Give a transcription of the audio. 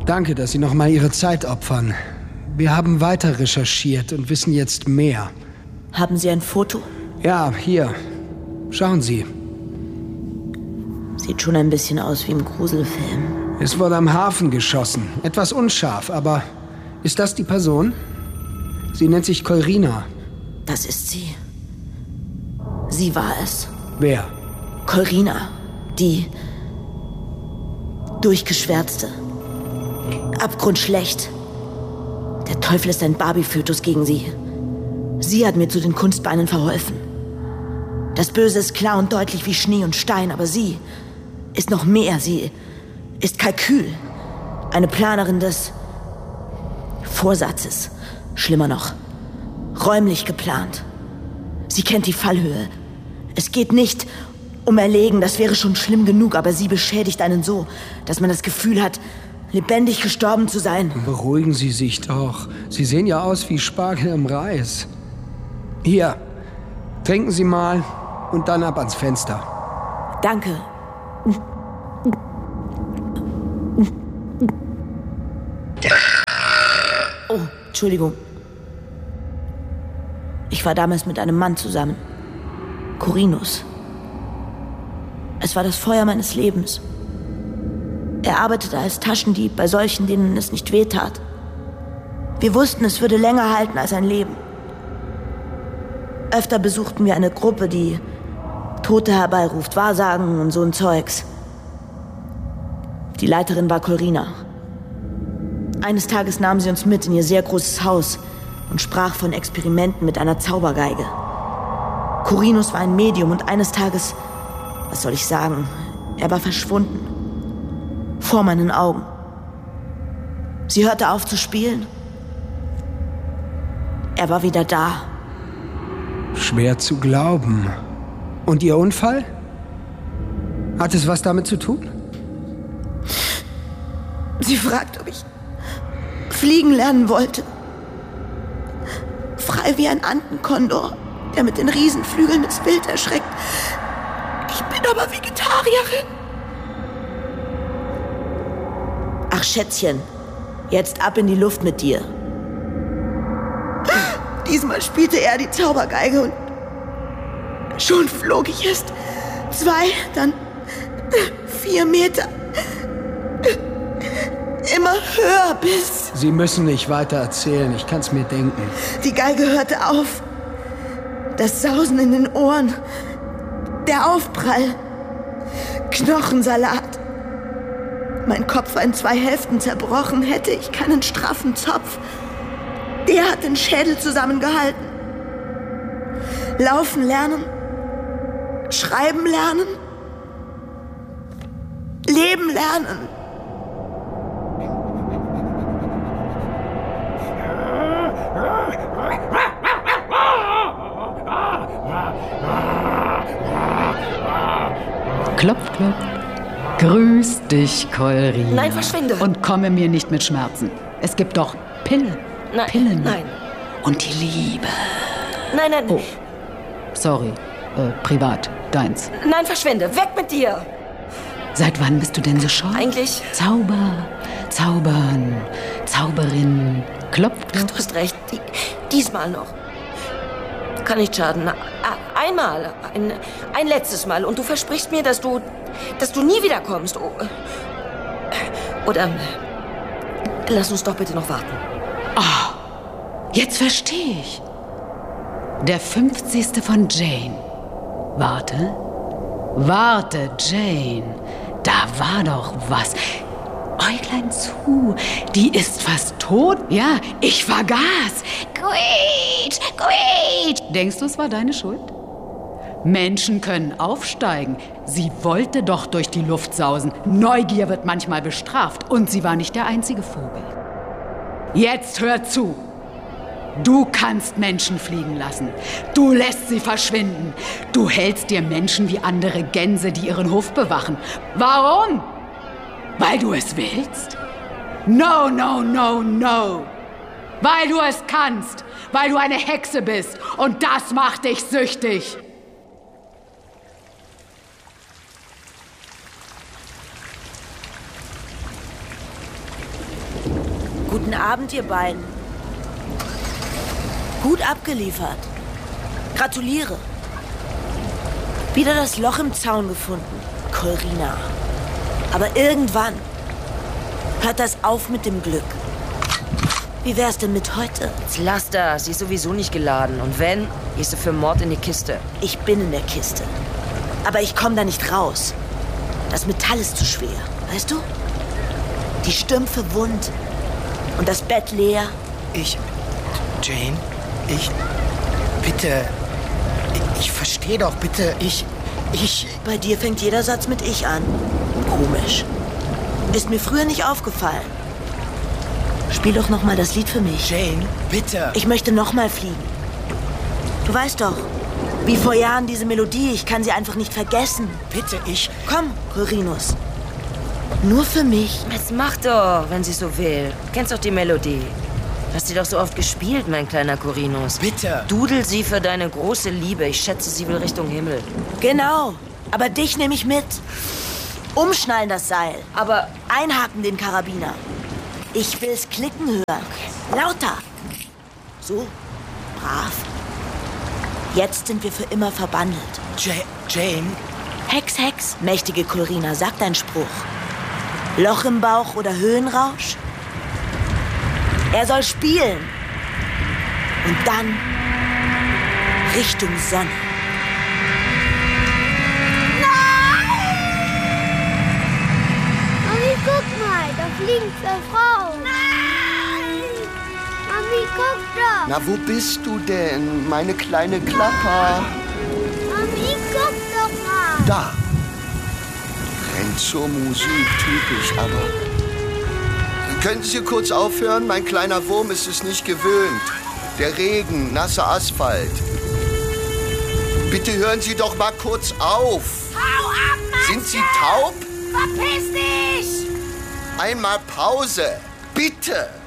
Danke, dass Sie noch mal Ihre Zeit opfern. Wir haben weiter recherchiert und wissen jetzt mehr. Haben Sie ein Foto? Ja, hier. Schauen Sie. Sieht schon ein bisschen aus wie im Gruselfilm. Es wurde am Hafen geschossen. Etwas unscharf, aber ist das die Person? Sie nennt sich Kolrina. Das ist sie. Sie war es. Wer? Kolrina. Die durchgeschwärzte. Abgrundschlecht. Der Teufel ist ein Barbie-Fötus gegen sie. Sie hat mir zu den Kunstbeinen verholfen. Das Böse ist klar und deutlich wie Schnee und Stein, aber sie ist noch mehr. Sie ist Kalkül. Eine Planerin des Vorsatzes. Schlimmer noch. Räumlich geplant. Sie kennt die Fallhöhe. Es geht nicht um Erlegen, das wäre schon schlimm genug, aber sie beschädigt einen so, dass man das Gefühl hat, lebendig gestorben zu sein. Beruhigen Sie sich doch. Sie sehen ja aus wie Spargel im Reis. Hier, trinken Sie mal und dann ab ans Fenster. Danke. Oh, Entschuldigung. Ich war damals mit einem Mann zusammen. Corinus. Es war das Feuer meines Lebens. Er arbeitete als Taschendieb bei solchen, denen es nicht wehtat. Wir wussten, es würde länger halten als ein Leben. Öfter besuchten wir eine Gruppe, die Tote herbeiruft, Wahrsagen und so ein Zeugs. Die Leiterin war Kolrina. Eines Tages nahm sie uns mit in ihr sehr großes Haus und sprach von Experimenten mit einer Zaubergeige. Corinus war ein Medium und eines Tages, was soll ich sagen, er war verschwunden. Vor meinen Augen. Sie hörte auf zu spielen. Er war wieder da. Schwer zu glauben. Und Ihr Unfall? Hat es was damit zu tun? Sie fragt, ob ich fliegen lernen wollte. Frei wie ein Antenkondor, der mit den Riesenflügeln das Wild erschreckt. Ich bin aber Vegetarierin. Ach, Schätzchen, jetzt ab in die Luft mit dir. Diesmal spielte er die Zaubergeige und schon flog ich erst 2, dann 4 Meter. Immer höher bis... Sie müssen nicht weiter erzählen, ich kann's mir denken. Die Geige hörte auf. Das Sausen in den Ohren. Der Aufprall. Knochensalat. Mein Kopf war in 2 Hälften zerbrochen, hätte ich keinen straffen Zopf. Der hat den Schädel zusammengehalten. Laufen lernen. Schreiben lernen. Leben lernen. Klopf, klopf. Grüß dich, Kolrina. Nein, verschwinde. Und komme mir nicht mit Schmerzen. Es gibt doch Pillen. Nein, Pillen. nein. Und die Liebe. Nein, nein. Oh, sorry. Privat. Deins. Nein, verschwinde. Weg mit dir. Seit wann bist du denn so scheu? Eigentlich... Zauber, zaubern, Zauberin. Klopf, klopf. Du hast recht. Diesmal noch. Kann nicht schaden. Einmal. Ein letztes Mal. Und du versprichst mir, dass du nie wiederkommst. Oder... Lass uns doch bitte noch warten. Oh, jetzt verstehe ich. Der 50. von Jane. Warte, Jane. Da war doch was. Äuglein zu. Die ist fast tot. Ja, ich vergaß. Quietsch. Denkst du, es war deine Schuld? Menschen können aufsteigen. Sie wollte doch durch die Luft sausen. Neugier wird manchmal bestraft. Und sie war nicht der einzige Vogel. Jetzt hör zu. Du kannst Menschen fliegen lassen. Du lässt sie verschwinden. Du hältst dir Menschen wie andere Gänse, die ihren Hof bewachen. Warum? Weil du es willst? No. Weil du es kannst. Weil du eine Hexe bist. Und das macht dich süchtig. Guten Abend, ihr beiden. Gut abgeliefert. Gratuliere. Wieder das Loch im Zaun gefunden, Corina. Aber irgendwann hört das auf mit dem Glück. Wie wär's denn mit heute? Jetzt lass das. Sie ist sowieso nicht geladen. Und wenn, gehst du für Mord in die Kiste. Ich bin in der Kiste. Aber ich komme da nicht raus. Das Metall ist zu schwer, weißt du? Die Stümpfe wund. Und das Bett leer. Jane, bitte, ich verstehe doch, bitte, Bei dir fängt jeder Satz mit ich an. Komisch. Ist mir früher nicht aufgefallen. Spiel doch noch mal das Lied für mich. Jane, bitte. Ich möchte noch mal fliegen. Du weißt doch, wie vor Jahren diese Melodie, ich kann sie einfach nicht vergessen. Bitte, Komm, Corinus. Nur für mich. Jetzt mach doch, wenn sie so will. Kennst doch die Melodie. Hast sie doch so oft gespielt, mein kleiner Corinus. Bitte. Dudel sie für deine große Liebe. Ich schätze, sie will Richtung Himmel. Genau. Aber dich nehme ich mit. Umschnallen das Seil. Aber Einhaken den Karabiner. Ich will's klicken hören. Lauter. So. Brav. Jetzt sind wir für immer verbandelt. Jane. Hex, Hex, mächtige Corina, sag deinen Spruch. Loch im Bauch oder Höhenrausch? Er soll spielen. Und dann Richtung Sonne. Mami, guck mal, da fliegen 2 Frauen. Nein! Mami, guck doch. Na, wo bist du denn, meine kleine Klapper? Mami, guck doch mal. Da. Rennt zur Musik, typisch, aber... Können Sie kurz aufhören? Mein kleiner Wurm ist es nicht gewöhnt. Der Regen, nasser Asphalt. Bitte hören Sie doch mal kurz auf. Hau ab, Mann! Sind Sie taub? Verpiss dich! Einmal Pause. Bitte.